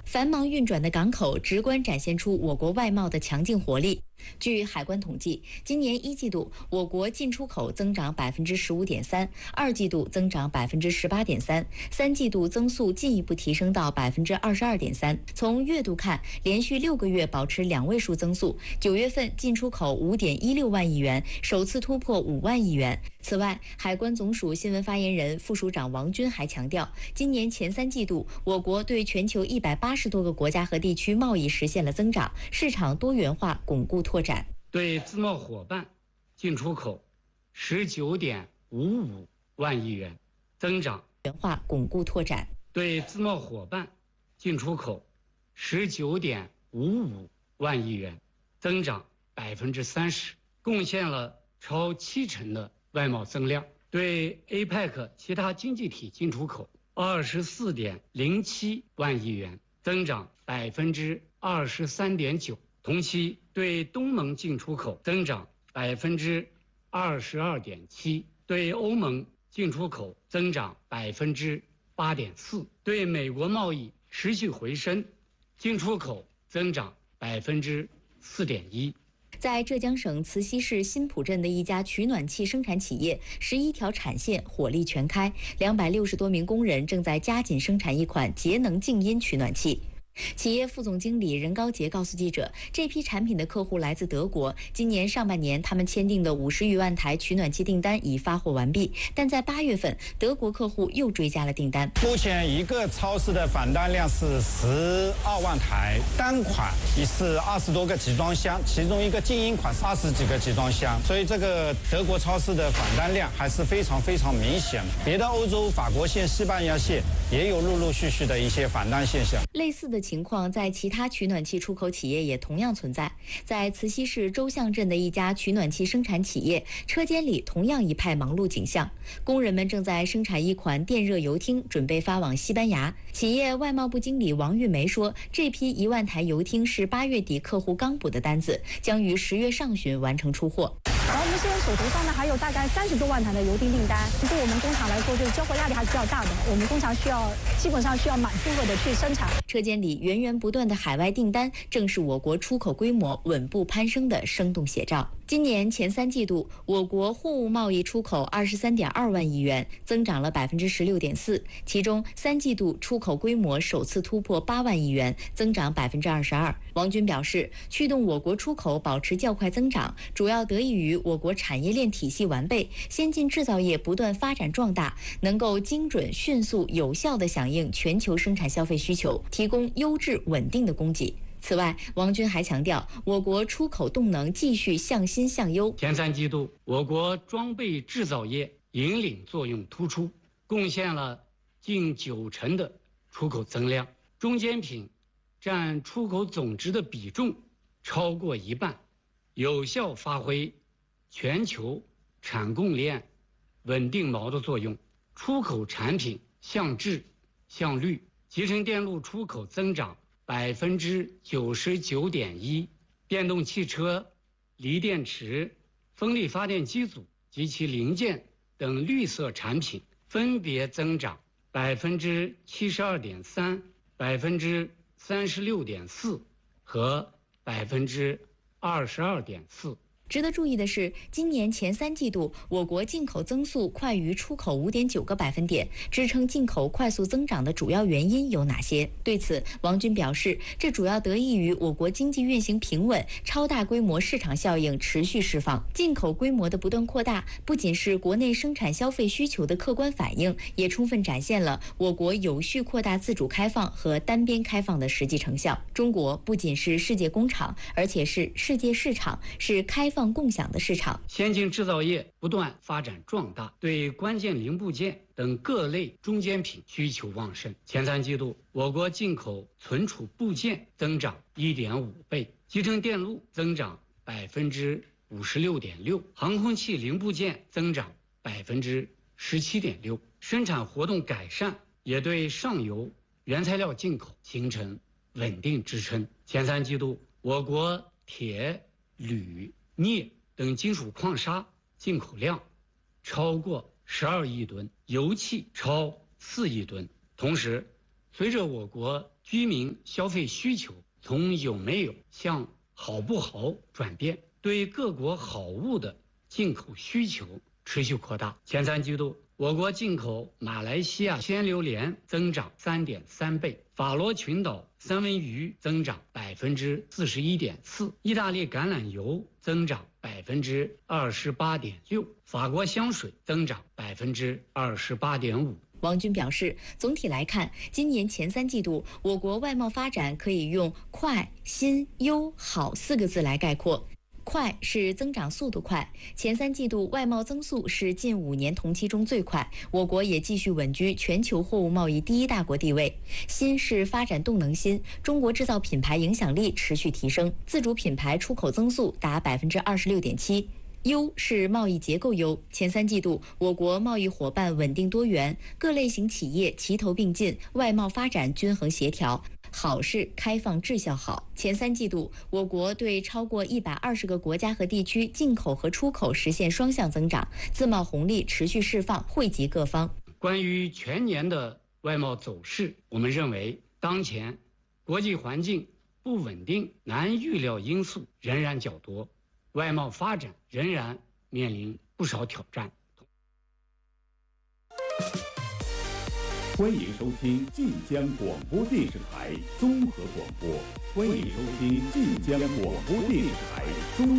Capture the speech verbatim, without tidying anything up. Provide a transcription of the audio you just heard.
繁忙运转的港口直观展现出我国外贸的强劲活力。据海关统计，今年一季度我国进出口增长百分之十五点三，二季度增长百分之十八点三，三季度增速进一步提升到百分之二十二点三。从月度看，连续六个月保持两位数增速。九月份进出口五点一六万亿元，首次突破五万亿元。此外，海关总署新闻发言人、副署长王军还强调，今年前三季度，我国对全球一百八十多个国家和地区贸易实现了增长，市场多元化巩固拓展。 对自贸伙伴进出口十九点五五万亿元，增长多元化巩固拓展。 对自贸伙伴进出口十九点五五万亿元，增长百分之三十，贡献了超七成的外贸增量。对 A P E C 其他经济体进出口二十四点零七万亿元，增长百分之二十三点九。同期对东盟进出口增长百分之二十二点七，对欧盟进出口增长百分之八点四，对美国贸易持续回升，进出口增长百分之四点一。 在浙江省慈溪市新浦镇的一家取暖器生产企业，十一条产线火力全开，两百六十多名工人正在加紧生产一款节能静音取暖器。企业副总经理任高杰告诉记者，这批产品的客户来自德国。今年上半年，他们签订的五十余万台取暖器订单已发货完毕，但在八月份，德国客户又追加了订单。 目前一个超市的返单量是十二万台，单款也是二十多个集装箱，其中一个静音款是二十几个集装箱，所以这个德国超市的返单量还是非常非常明显的。别的欧洲法国线、西班牙线也有陆陆续续的一些返单现象。 类似的情况在其他取暖器出口企业也同样存在。在慈溪市周巷镇的一家取暖器生产企业，车间里同样一派忙碌景象，工人们正在生产一款电热油汀，准备发往西班牙。企业外贸部经理王玉梅说，这批一万台油汀是八月底客户刚补的单子，将于十月上旬完成出货。 然后我们现在手头上呢还有大概三十多万台的油汀订单，对我们工厂来说，就是交货压力还是比较大的。我们工厂需要基本上需要满负荷的去生产。 车间里源源不断的海外订单，正是我国出口规模稳步攀升的生动写照。今年前三季度，我国货物贸易出口二十三点二万亿元，增长了百分之十六点四。其中三季度出口规模首次突破八万亿元，增长百分之二十二。王军表示，驱动我国出口保持较快增长，主要得益于我国产业链体系完备，先进制造业不断发展壮大，能够精准、迅速、有效地响应全球生产消费需求，提供优质稳定的供给。此外，王军还强调，我国出口动能继续向新向优。 前三季度，我国装备制造业引领作用突出，贡献了近九成的出口增量，中间品占出口总值的比重超过一半，有效发挥全球产供链稳定锚的作用。出口产品向质向率，集成电路出口增长百分之九十九点一，电动汽车、锂电池、风力发电机组及其零件等绿色产品分别增长百分之七十二点三、百分之三十六点四和百分之二十二点四。 值得注意的是，今年前三季度，我国进口增速快于出口 五点九个百分点，支撑进口快速增长的主要原因有哪些？对此，王军表示，这主要得益于我国经济运行平稳，超大规模市场效应持续释放。进口规模的不断扩大，不仅是国内生产消费需求的客观反应，也充分展现了我国有序扩大自主开放和单边开放的实际成效。中国不仅是世界工厂，而且是世界市场，是开放共享的市场。 先进制造业不断发展壮大，对关键零部件等各类中间品需求旺盛。前三季度，我国进口存储部件增长 一点五倍，集成电路增长百分之五十六点六，航空器零部件增长百分之十七点六。生产活动改善也对上游原材料进口形成稳定支撑。前三季度，我国铁、铝、镍等金属矿砂进口量超过十二亿吨，油气超四亿吨。同时，随着我国居民消费需求从有没有向好不好转变，对各国好物的进口需求持续扩大。前三季度，我国进口马来西亚鲜榴莲增长 三点三 倍，法罗群岛三文鱼增长 百分之四十一点四， 意大利橄榄油增长 百分之二十八点六， 法国香水增长 百分之二十八点五。 王军表示，总体来看，今年前三季度我国外贸发展可以用快、新、优、好四个字来概括。快是增长速度快，前三季度外贸增速是近五年同期中最快，我国也继续稳居全球货物贸易第一大国地位。新是发展动能新，中国制造品牌影响力持续提升，自主品牌出口增速达 百分之二十六点七。优是贸易结构优，前三季度我国贸易伙伴稳定多元，各类型企业齐头并进，外贸发展均衡协调。好是开放质效好，前三季度我国对超过一百二十个国家和地区进口和出口实现双向增长，自贸红利持续释放，惠及各方。 关于全年的外贸走势，我们认为当前国际环境不稳定，难预料因素仍然较多，外贸发展仍然面临不少挑战。 欢迎收听晋江广播电视台综合广播。欢迎收听晋江广播电视台综